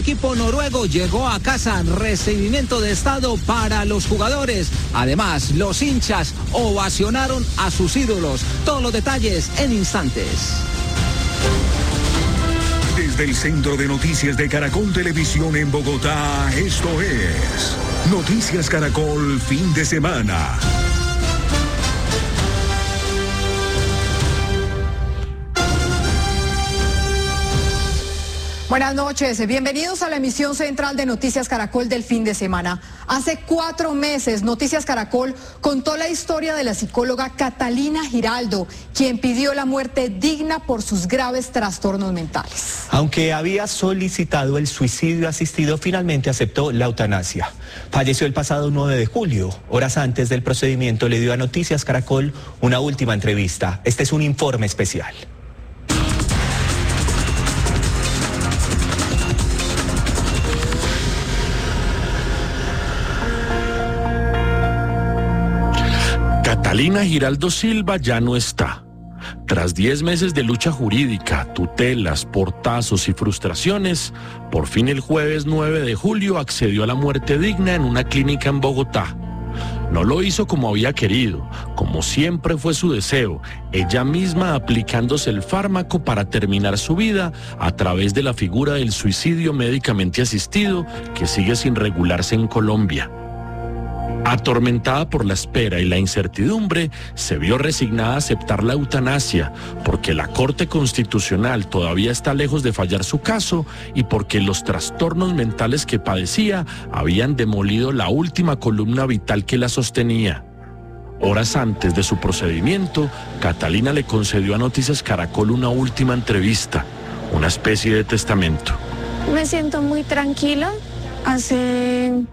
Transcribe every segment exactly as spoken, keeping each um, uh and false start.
equipo noruego llegó a casa, recibimiento de estado para los jugadores. Además, los hinchas ovacionaron a sus ídolos. Todos los detalles en instantes. Desde el Centro de Noticias de Caracol Televisión en Bogotá, esto es Noticias Caracol Fin de Semana. Buenas noches, bienvenidos a la emisión central de Noticias Caracol del fin de semana. Hace cuatro meses, Noticias Caracol contó la historia de la psicóloga Catalina Giraldo, quien pidió la muerte digna por sus graves trastornos mentales. Aunque había solicitado el suicidio asistido, finalmente aceptó la eutanasia. Falleció el pasado nueve de julio. Horas antes del procedimiento le dio a Noticias Caracol una última entrevista. Este es un informe especial. Catalina Giraldo Silva ya no está. Tras diez meses de lucha jurídica, tutelas, portazos y frustraciones, por fin el jueves nueve de julio accedió a la muerte digna en una clínica en Bogotá. No lo hizo como había querido, como siempre fue su deseo, ella misma aplicándose el fármaco para terminar su vida a través de la figura del suicidio médicamente asistido que sigue sin regularse en Colombia. Atormentada por la espera y la incertidumbre, se vio resignada a aceptar la eutanasia, porque la Corte Constitucional todavía está lejos de fallar su caso y porque los trastornos mentales que padecía habían demolido la última columna vital que la sostenía. Horas antes de su procedimiento, Catalina le concedió a Noticias Caracol una última entrevista, una especie de testamento. Me siento muy tranquila. Hace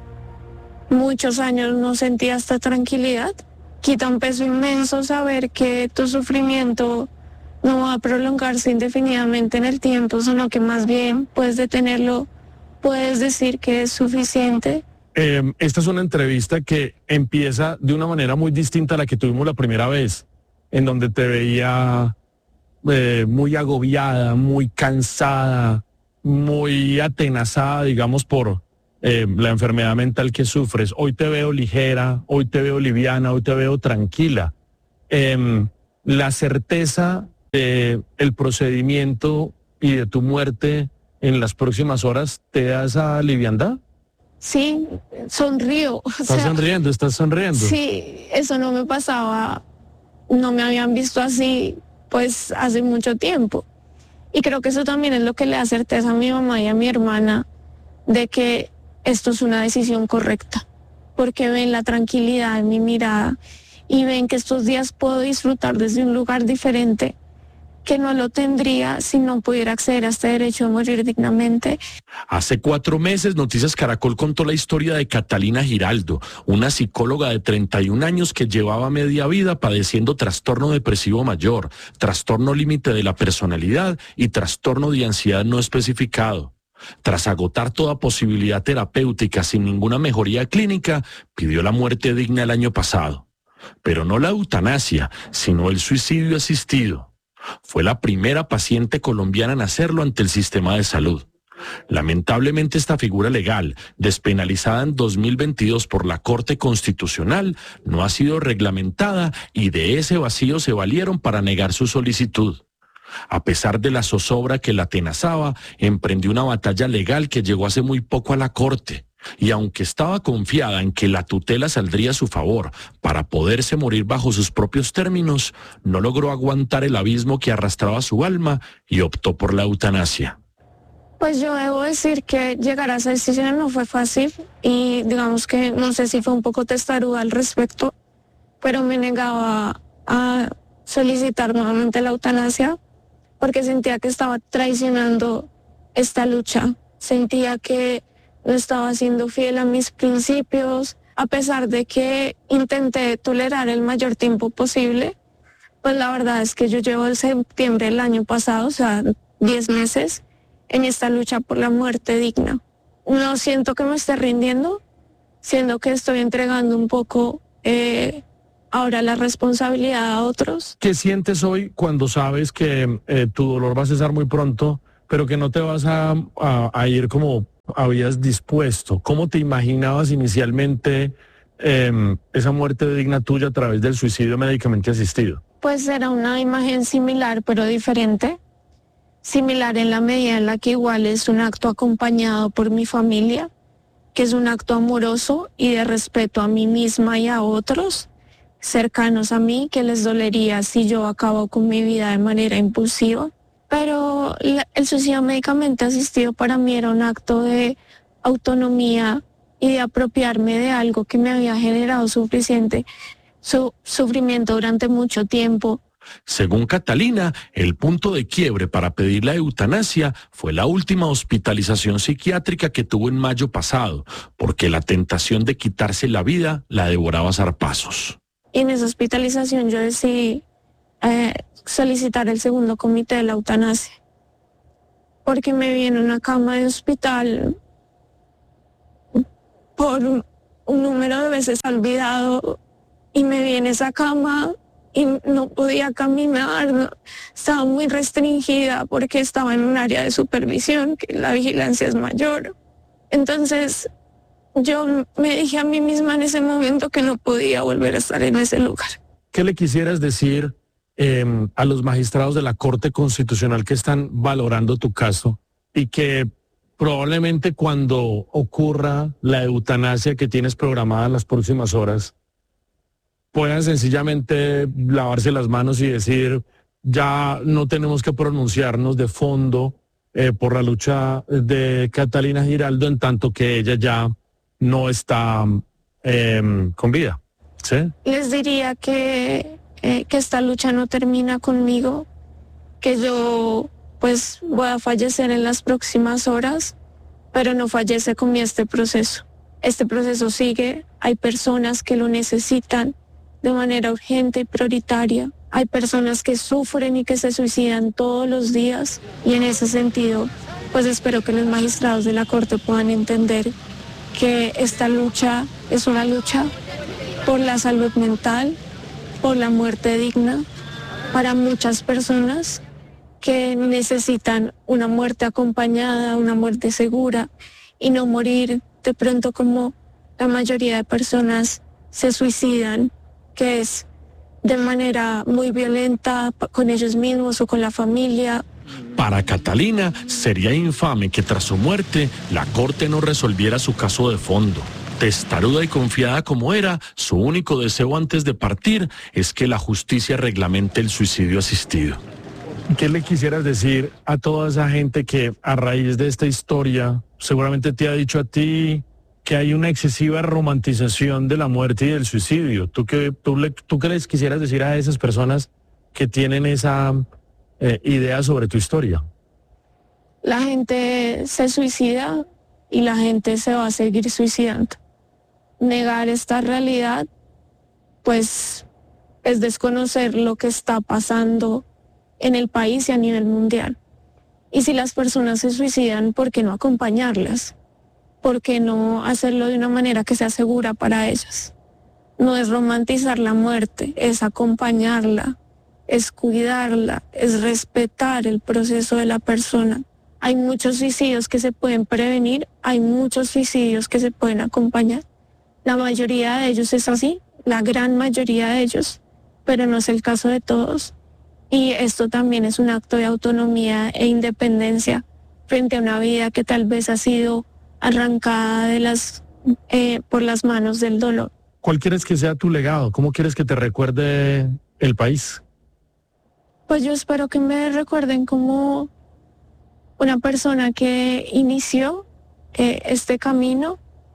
muchos años no sentía esta tranquilidad. Quita un peso inmenso saber que tu sufrimiento no va a prolongarse indefinidamente en el tiempo, sino que más bien puedes detenerlo, puedes decir que es suficiente. Eh, esta es una entrevista que empieza de una manera muy distinta a la que tuvimos la primera vez, en donde te veía eh, muy agobiada, muy cansada, muy atenazada, digamos, por Eh, la enfermedad mental que sufres. Hoy te veo ligera, hoy te veo liviana, hoy te veo tranquila. Eh, la certeza del procedimiento y de tu muerte en las próximas horas, ¿te da esa liviandad? Sí, sonrío. ¿Estás o sea, sonriendo? ¿Estás sonriendo? Sí, eso no me pasaba, no me habían visto así, pues, hace mucho tiempo. Y creo que eso también es lo que le da certeza a mi mamá y a mi hermana de que esto es una decisión correcta, porque ven la tranquilidad en mi mirada y ven que estos días puedo disfrutar desde un lugar diferente que no lo tendría si no pudiera acceder a este derecho a morir dignamente. Hace cuatro meses, Noticias Caracol contó la historia de Catalina Giraldo, una psicóloga de treinta y un años que llevaba media vida padeciendo trastorno depresivo mayor, trastorno límite de la personalidad y trastorno de ansiedad no especificado. Tras agotar toda posibilidad terapéutica sin ninguna mejoría clínica, pidió la muerte digna el año pasado. Pero no la eutanasia, sino el suicidio asistido. Fue la primera paciente colombiana en hacerlo ante el sistema de salud. Lamentablemente, esta figura legal, despenalizada en dos mil veintidós por la Corte Constitucional, no ha sido reglamentada y de ese vacío se valieron para negar su solicitud. A pesar de la zozobra que la atenazaba, emprendió una batalla legal que llegó hace muy poco a la Corte. Y aunque estaba confiada en que la tutela saldría a su favor para poderse morir bajo sus propios términos, no logró aguantar el abismo que arrastraba su alma y optó por la eutanasia. Pues yo debo decir que llegar a esa decisión no fue fácil y digamos que no sé si fue un poco testaruda al respecto, pero me negaba a solicitar nuevamente la eutanasia, porque sentía que estaba traicionando esta lucha, sentía que no estaba siendo fiel a mis principios, a pesar de que intenté tolerar el mayor tiempo posible, pues la verdad es que yo llevo el septiembre del año pasado, o sea, diez meses, en esta lucha por la muerte digna. No siento que me esté rindiendo, siento que estoy entregando un poco eh, ahora la responsabilidad a otros. ¿Qué sientes hoy cuando sabes que eh, tu dolor va a cesar muy pronto, pero que no te vas a, a, a ir como habías dispuesto? ¿Cómo te imaginabas inicialmente eh, esa muerte digna tuya a través del suicidio médicamente asistido? Pues era una imagen similar, pero diferente. Similar en la medida en la que igual es un acto acompañado por mi familia, que es un acto amoroso y de respeto a mí misma y a otros cercanos a mí, que les dolería si yo acabo con mi vida de manera impulsiva. Pero la, el suicidio médicamente asistido para mí era un acto de autonomía y de apropiarme de algo que me había generado suficiente su, sufrimiento durante mucho tiempo. Según Catalina, el punto de quiebre para pedir la eutanasia fue la última hospitalización psiquiátrica que tuvo en mayo pasado, porque la tentación de quitarse la vida la devoraba a zarpazos. Y en esa hospitalización yo decidí eh, solicitar el segundo comité de la eutanasia, porque me vi en una cama de hospital por un, un número de veces olvidado, y me vi en esa cama y no podía caminar, no, estaba muy restringida porque estaba en un área de supervisión, que la vigilancia es mayor. Entonces yo me dije a mí misma en ese momento que no podía volver a estar en ese lugar. ¿Qué le quisieras decir eh, a los magistrados de la Corte Constitucional que están valorando tu caso y que probablemente cuando ocurra la eutanasia que tienes programada en las próximas horas, puedan sencillamente lavarse las manos y decir, ya no tenemos que pronunciarnos de fondo eh, por la lucha de Catalina Giraldo, en tanto que ella ya no está eh, con vida? ¿Sí? Les diría que, eh, que esta lucha no termina conmigo, que yo pues voy a fallecer en las próximas horas, pero no fallece con mí este proceso. Este proceso sigue, hay personas que lo necesitan de manera urgente y prioritaria. Hay personas que sufren y que se suicidan todos los días, y en ese sentido, pues espero que los magistrados de la Corte puedan entender que esta lucha es una lucha por la salud mental, por la muerte digna, para muchas personas que necesitan una muerte acompañada, una muerte segura, y no morir de pronto como la mayoría de personas se suicidan, que es de manera muy violenta con ellos mismos o con la familia. Para Catalina, sería infame que tras su muerte la Corte no resolviera su caso de fondo. Testaruda y confiada como era, su único deseo antes de partir es que la justicia reglamente el suicidio asistido. ¿Qué le quisieras decir a toda esa gente que a raíz de esta historia seguramente te ha dicho a ti que hay una excesiva romantización de la muerte y del suicidio? ¿Tú qué, tú le, tú qué les quisieras decir a esas personas que tienen esa eh, idea sobre tu historia? La gente se suicida y la gente se va a seguir suicidando. Negar esta realidad, pues, es desconocer lo que está pasando en el país y a nivel mundial. Y si las personas se suicidan, ¿por qué no acompañarlas? ¿Por qué no hacerlo de una manera que sea segura para ellas? No es romantizar la muerte, es acompañarla, es cuidarla, es respetar el proceso de la persona. Hay muchos suicidios que se pueden prevenir, hay muchos suicidios que se pueden acompañar. La mayoría de ellos es así, la gran mayoría de ellos, pero no es el caso de todos. Y esto también es un acto de autonomía e independencia frente a una vida que tal vez ha sido arrancada de las, eh, por las manos del dolor. ¿Cuál quieres que sea tu legado? ¿Cómo quieres que te recuerde el país? Pues yo espero que me recuerden como una persona que inició eh, este camino,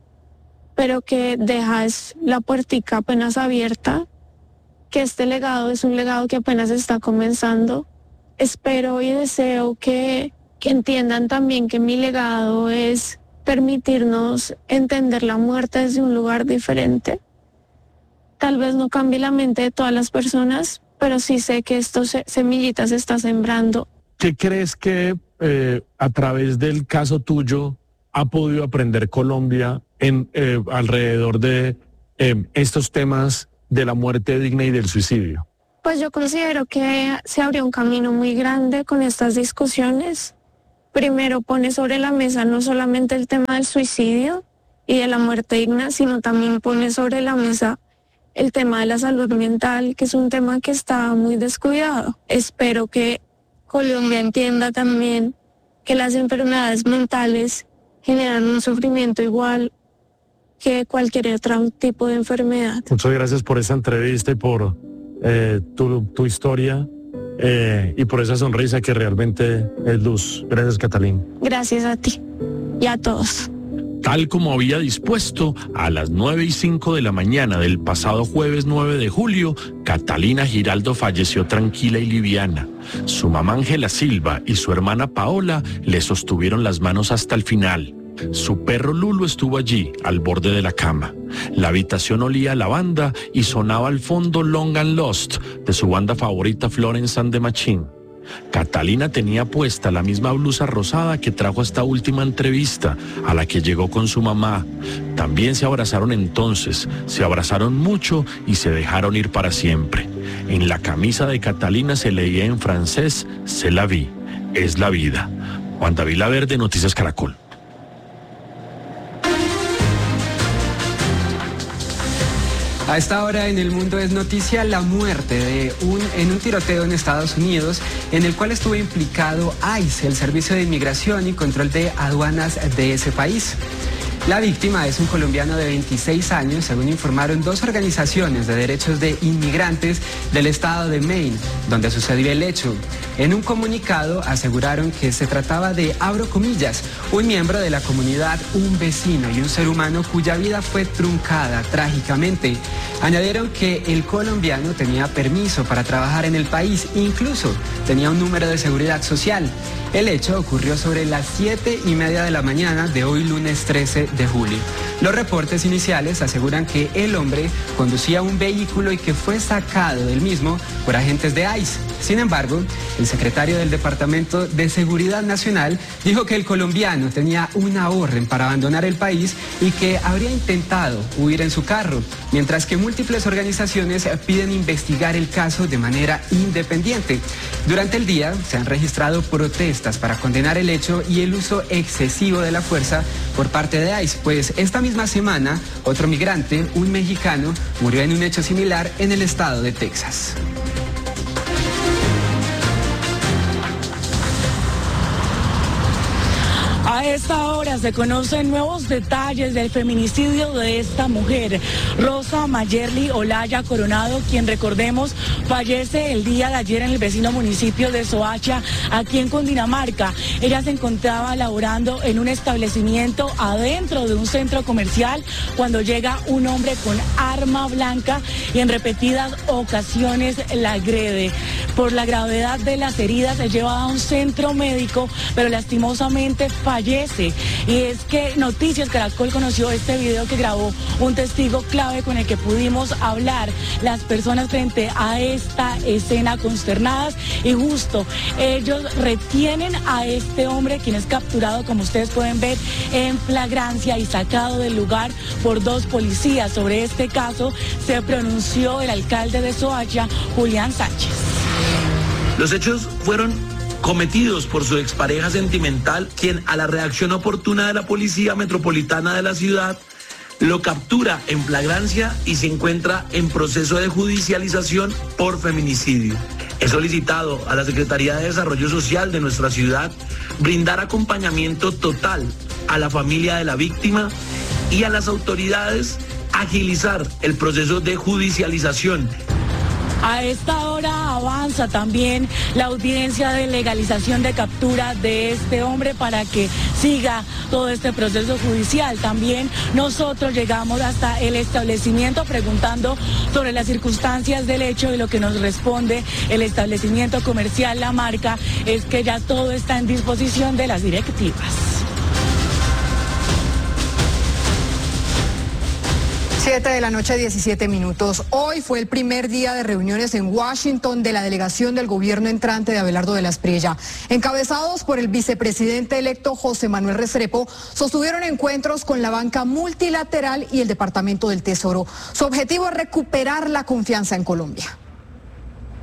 pero que deja la puertica apenas abierta, que este legado es un legado que apenas está comenzando. Espero y deseo que, que entiendan también que mi legado es permitirnos entender la muerte desde un lugar diferente. Tal vez no cambie la mente de todas las personas, pero sí sé que estos semillitas se está sembrando. ¿Qué crees que eh, a través del caso tuyo ha podido aprender Colombia en, eh, alrededor de eh, estos temas de la muerte digna y del suicidio? Pues yo considero que se abrió un camino muy grande con estas discusiones, primero pone sobre la mesa no solamente el tema del suicidio y de la muerte digna, sino también pone sobre la mesa el tema de la salud mental, que es un tema que está muy descuidado. Espero que Colombia entienda también que las enfermedades mentales generan un sufrimiento igual que cualquier otro tipo de enfermedad. Muchas gracias por esta entrevista y por eh, tu, tu historia eh, y por esa sonrisa que realmente es luz. Gracias, Catalina. Gracias a ti y a todos. Tal como había dispuesto, a las nueve y cinco de la mañana del pasado jueves nueve de julio, Catalina Giraldo falleció tranquila y liviana. Su mamá Ángela Silva y su hermana Paola le sostuvieron las manos hasta el final. Su perro Lulu estuvo allí, al borde de la cama. La habitación olía a lavanda y sonaba al fondo Long and Lost, de su banda favorita Florence and the Machine. Catalina tenía puesta la misma blusa rosada que trajo a esta última entrevista, a la que llegó con su mamá. También se abrazaron entonces, se abrazaron mucho y se dejaron ir para siempre. En la camisa de Catalina se leía en francés, "C'est la vie", es la vida. Juan David Laverde, Noticias Caracol. A esta hora en el mundo es noticia la muerte de un, en un tiroteo en Estados Unidos en el cual estuvo implicado ICE, el Servicio de Inmigración y Control de Aduanas de ese país. La víctima es un colombiano de veintiséis años, según informaron dos organizaciones de derechos de inmigrantes del estado de Maine, donde sucedió el hecho. En un comunicado aseguraron que se trataba de, abro comillas, un miembro de la comunidad, un vecino y un ser humano cuya vida fue truncada trágicamente. Añadieron que el colombiano tenía permiso para trabajar en el país, incluso tenía un número de seguridad social. El hecho ocurrió sobre las siete y media de la mañana de hoy lunes trece de julio. Los reportes iniciales aseguran que el hombre conducía un vehículo y que fue sacado del mismo por agentes de ICE. Sin embargo, el secretario del Departamento de Seguridad Nacional dijo que el colombiano tenía una orden para abandonar el país y que habría intentado huir en su carro, mientras que múltiples organizaciones piden investigar el caso de manera independiente. Durante el día se han registrado protestas para condenar el hecho y el uso excesivo de la fuerza por parte de ICE, pues esta misma semana otro migrante, un mexicano, murió en un hecho similar en el estado de Texas. A esta hora se conocen nuevos detalles del feminicidio de esta mujer, Rosa Mayerly Olaya Coronado, quien, recordemos, fallece el día de ayer en el vecino municipio de Soacha, aquí en Cundinamarca. Ella se encontraba laborando en un establecimiento adentro de un centro comercial cuando llega un hombre con arma blanca y en repetidas ocasiones la agrede. Por la gravedad de las heridas es llevada a un centro médico, pero lastimosamente fallece. Y es que Noticias Caracol conoció este video que grabó un testigo clave con el que pudimos hablar. Las personas frente a esta escena consternadas, y justo ellos retienen a este hombre, quien es capturado, como ustedes pueden ver, en flagrancia y sacado del lugar por dos policías. Sobre este caso se pronunció el alcalde de Soacha, Julián Sánchez. Los hechos fueron cometidos por su expareja sentimental, quien, a la reacción oportuna de la Policía Metropolitana de la ciudad, lo captura en flagrancia y se encuentra en proceso de judicialización por feminicidio. He solicitado a la Secretaría de Desarrollo Social de nuestra ciudad brindar acompañamiento total a la familia de la víctima y a las autoridades agilizar el proceso de judicialización. A esta hora avanza también la audiencia de legalización de captura de este hombre para que siga todo este proceso judicial. También nosotros llegamos hasta el establecimiento preguntando sobre las circunstancias del hecho, y lo que nos responde el establecimiento comercial La Marca es que ya todo está en disposición de las directivas. siete de la noche, diecisiete minutos. Hoy fue el primer día de reuniones en Washington de la delegación del gobierno entrante de Abelardo de la Espriella. Encabezados por el vicepresidente electo José Manuel Restrepo, sostuvieron encuentros con la banca multilateral y el Departamento del Tesoro. Su objetivo es recuperar la confianza en Colombia.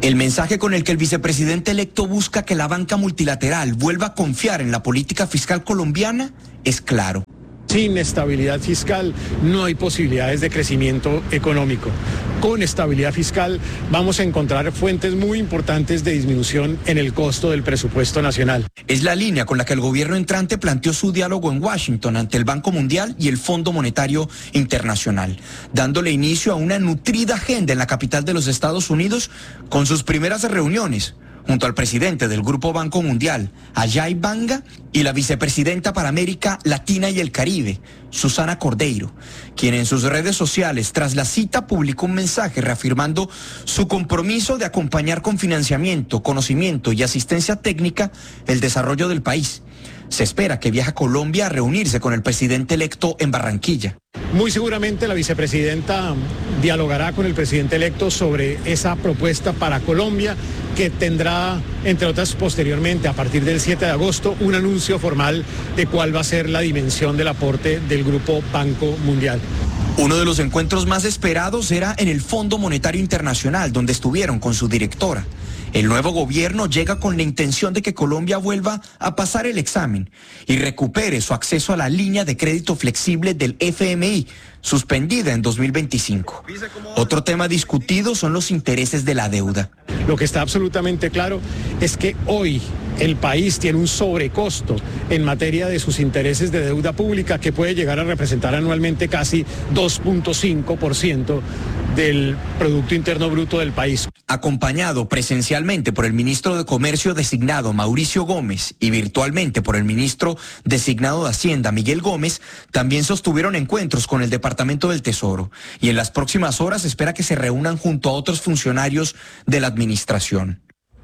El mensaje con el que el vicepresidente electo busca que la banca multilateral vuelva a confiar en la política fiscal colombiana es claro. Sin estabilidad fiscal no hay posibilidades de crecimiento económico. Con estabilidad fiscal vamos a encontrar fuentes muy importantes de disminución en el costo del presupuesto nacional. Es la línea con la que el gobierno entrante planteó su diálogo en Washington ante el Banco Mundial y el Fondo Monetario Internacional, dándole inicio a una nutrida agenda en la capital de los Estados Unidos con sus primeras reuniones junto al presidente del Grupo Banco Mundial, Ajay Banga, y la vicepresidenta para América Latina y el Caribe, Susana Cordeiro, quien en sus redes sociales tras la cita publicó un mensaje reafirmando su compromiso de acompañar con financiamiento, conocimiento y asistencia técnica el desarrollo del país. Se espera que viaje a Colombia a reunirse con el presidente electo en Barranquilla. Muy seguramente la vicepresidenta dialogará con el presidente electo sobre esa propuesta para Colombia, que tendrá, entre otras, posteriormente, a partir del siete de agosto, un anuncio formal de cuál va a ser la dimensión del aporte del Grupo Banco Mundial. Uno de los encuentros más esperados era en el Fondo Monetario Internacional, donde estuvieron con su directora. El nuevo gobierno llega con la intención de que Colombia vuelva a pasar el examen y recupere su acceso a la línea de crédito flexible del F M I, suspendida en dos mil veinticinco. Otro tema discutido son los intereses de la deuda. Lo que está absolutamente claro es que hoy el país tiene un sobrecosto en materia de sus intereses de deuda pública que puede llegar a representar anualmente casi dos punto cinco por ciento del Producto Interno Bruto del país. Acompañado presencialmente por el ministro de Comercio designado Mauricio Gómez y virtualmente por el ministro designado de Hacienda Miguel Gómez, también sostuvieron encuentros con el Departamento del Tesoro y en las próximas horas se espera que se reúnan junto a otros funcionarios de la administración.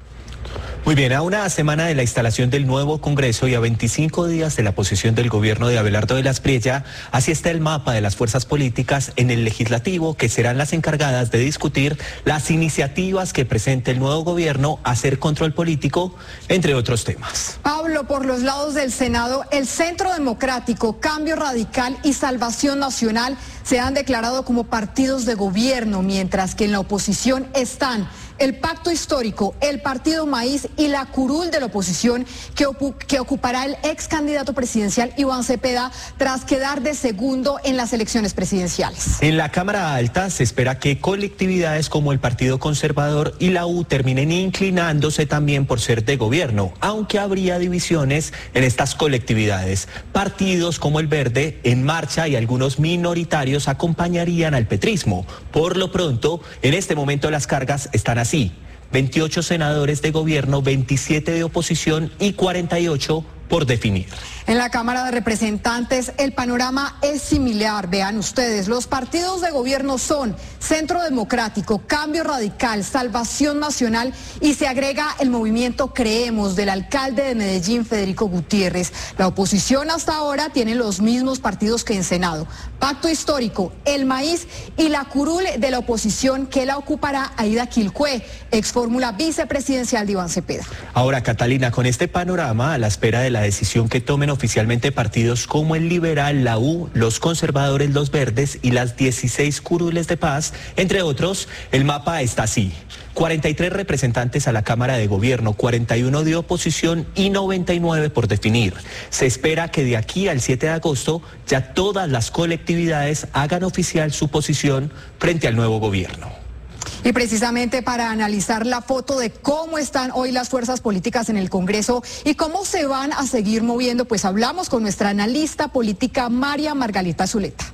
Muy bien, a una semana de la instalación del nuevo Congreso y a veinticinco días de la posesión del gobierno de Abelardo de la Espriella, así está el mapa de las fuerzas políticas en el legislativo que serán las encargadas de discutir las iniciativas que presente el nuevo gobierno, hacer control político, entre otros temas. Pablo, por los lados del Senado, el Centro Democrático, Cambio Radical y Salvación Nacional se han declarado como partidos de gobierno, mientras que en la oposición están el Pacto Histórico, el Partido Maíz y la curul de la oposición que, que ocupará el ex candidato presidencial Iván Cepeda tras quedar de segundo en las elecciones presidenciales. En la Cámara Alta se espera que colectividades como el Partido Conservador y la U terminen inclinándose también por ser de gobierno, aunque habría divisiones en estas colectividades. Partidos como el Verde, En Marcha y algunos minoritarios acompañarían al petrismo. Por lo pronto, en este momento las cargas están así. veintiocho senadores de gobierno, veintisiete de oposición y cuarenta y ocho por definir. En la Cámara de Representantes el panorama es similar. Vean ustedes, los partidos de gobierno son Centro Democrático, Cambio Radical, Salvación Nacional y se agrega el movimiento Creemos del alcalde de Medellín, Federico Gutiérrez. La oposición hasta ahora tiene los mismos partidos que en Senado. Pacto Histórico, el Maíz y la curul de la oposición que la ocupará Aida Quilcue, ex fórmula vicepresidencial de Iván Cepeda. Ahora, Catalina, con este panorama, a la espera de la decisión que tomen oficialmente partidos como el Liberal, la U, los Conservadores, los Verdes y las dieciséis curules de paz, entre otros, el mapa está así. cuarenta y tres representantes a la Cámara de Gobierno, cuarenta y uno de oposición y noventa y nueve por definir. Se espera que de aquí al siete de agosto ya todas las colectividades hagan oficial su posición frente al nuevo gobierno. Y precisamente para analizar la foto de cómo están hoy las fuerzas políticas en el Congreso y cómo se van a seguir moviendo, pues hablamos con nuestra analista política María Margarita Zuleta.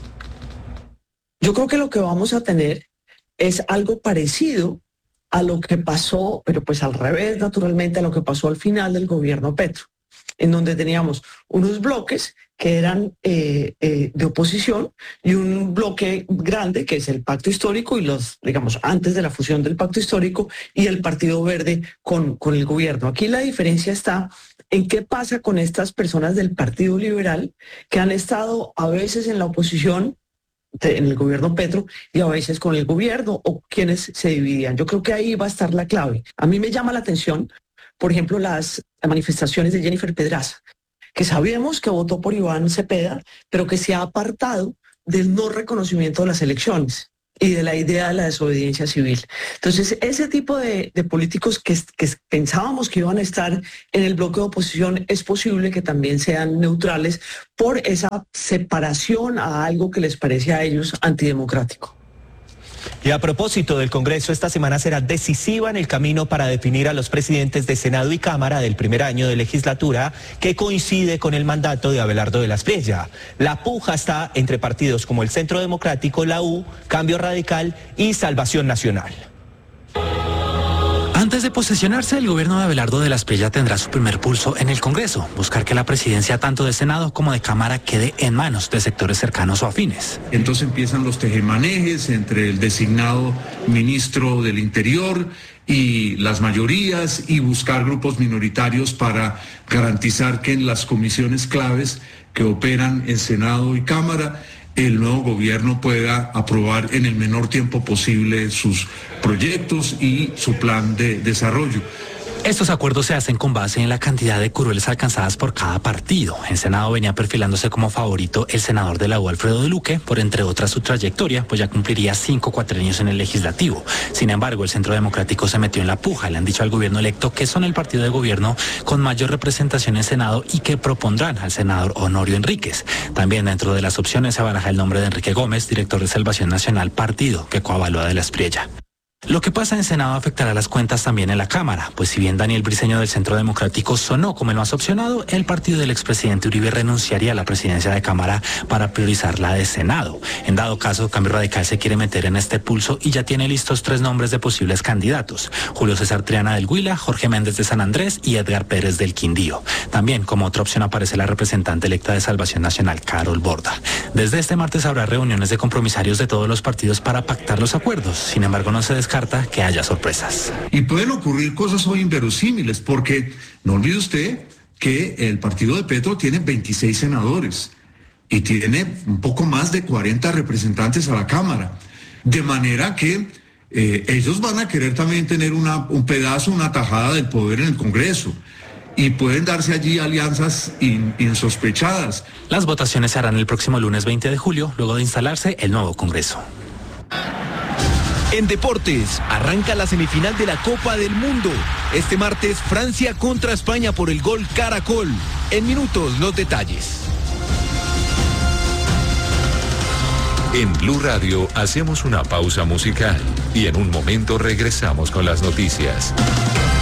Yo creo que lo que vamos a tener es algo parecido a lo que pasó, pero pues al revés, naturalmente, a lo que pasó al final del gobierno Petro, en donde teníamos unos bloques que eran eh, eh, de oposición y un bloque grande que es el Pacto Histórico y los, digamos, antes de la fusión del Pacto Histórico y el Partido Verde con, con el gobierno. Aquí la diferencia está en qué pasa con estas personas del Partido Liberal que han estado a veces en la oposición en el gobierno Petro y a veces con el gobierno o quienes se dividían. Yo creo que ahí va a estar la clave. A mí me llama la atención, por ejemplo, las manifestaciones de Jennifer Pedraza, que sabemos que votó por Iván Cepeda, pero que se ha apartado del no reconocimiento de las elecciones. y de la idea de la desobediencia civil. Entonces, ese tipo de, de políticos que, que pensábamos que iban a estar en el bloque de oposición, es posible que también sean neutrales por esa separación a algo que les parece a ellos antidemocrático. Y a propósito del Congreso, esta semana será decisiva en el camino para definir a los presidentes de Senado y Cámara del primer año de legislatura, que coincide con el mandato de Abelardo de la Espriella. La puja está entre partidos como el Centro Democrático, la U, Cambio Radical y Salvación Nacional. Antes de posesionarse, el gobierno de Abelardo de la Espriella tendrá su primer pulso en el Congreso, buscar que la presidencia tanto de Senado como de Cámara quede en manos de sectores cercanos o afines. Entonces empiezan los tejemanejes entre el designado ministro del Interior y las mayorías y buscar grupos minoritarios para garantizar que en las comisiones claves que operan en Senado y Cámara, el nuevo gobierno pueda aprobar en el menor tiempo posible sus proyectos y su plan de desarrollo. Estos acuerdos se hacen con base en la cantidad de curules alcanzadas por cada partido. En Senado venía perfilándose como favorito el senador de la U, Alfredo de Luque, por entre otras su trayectoria, pues ya cumpliría cinco cuatrenios en el legislativo. Sin embargo, el Centro Democrático se metió en la puja. Le han dicho al gobierno electo que son el partido de gobierno con mayor representación en Senado y que propondrán al senador Honorio Enríquez. También dentro de las opciones se baraja el nombre de Enrique Gómez, director de Salvación Nacional, partido que coavalúa de la Espriella. Lo que pasa en Senado afectará las cuentas también en la Cámara, pues si bien Daniel Briceño del Centro Democrático sonó como el más opcionado, el partido del expresidente Uribe renunciaría a la presidencia de Cámara para priorizar la de Senado. En dado caso, Cambio Radical se quiere meter en este pulso y ya tiene listos tres nombres de posibles candidatos: Julio César Triana del Huila, Jorge Méndez de San Andrés y Edgar Pérez del Quindío. También como otra opción aparece la representante electa de Salvación Nacional, Carol Borda. Desde este martes habrá reuniones de compromisarios de todos los partidos para pactar los acuerdos. Sin embargo, no se descarta que haya sorpresas. Y pueden ocurrir cosas hoy inverosímiles, porque no olvide usted que el partido de Petro tiene veintiséis senadores y tiene un poco más de cuarenta representantes a la Cámara. De manera que eh, ellos van a querer también tener una, un pedazo, una tajada del poder en el Congreso. Y pueden darse allí alianzas in, insospechadas. Las votaciones se harán el próximo lunes veinte de julio, luego de instalarse el nuevo Congreso. En deportes, arranca la semifinal de la Copa del Mundo. Este martes, Francia contra España por el gol Caracol. En minutos, los detalles. En Blue Radio hacemos una pausa musical y en un momento regresamos con las noticias.